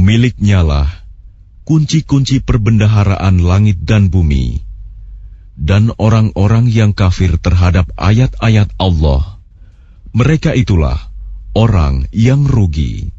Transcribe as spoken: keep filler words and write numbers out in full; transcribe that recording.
Miliknyalah kunci-kunci perbendaharaan langit dan bumi, dan orang-orang yang kafir terhadap ayat-ayat Allah, mereka itulah orang yang rugi.